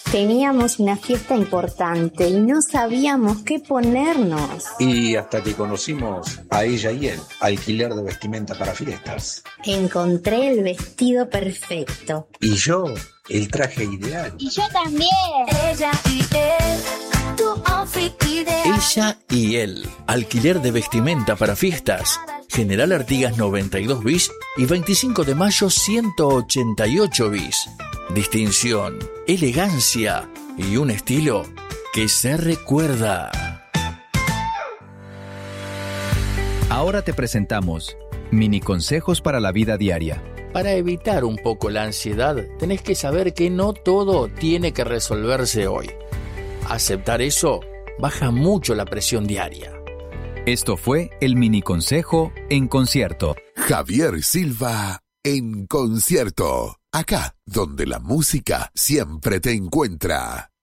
Teníamos una fiesta importante y no sabíamos qué ponernos. Y hasta que conocimos a ella y él, alquiler de vestimenta para fiestas. Encontré el vestido perfecto. Y yo, el traje ideal. Y yo también. Ella y él, tu outfit ideal. Ella y él, alquiler de vestimenta para fiestas. General Artigas 92 bis y 25 de mayo 188 bis. Distinción, elegancia y un estilo que se recuerda. Ahora te presentamos mini consejos para la vida diaria. Para evitar un poco la ansiedad, tenés que saber que no todo tiene que resolverse hoy. Aceptar eso baja mucho la presión diaria. Esto fue el mini consejo en concierto. Javier Silva en concierto. Acá, donde la música siempre te encuentra.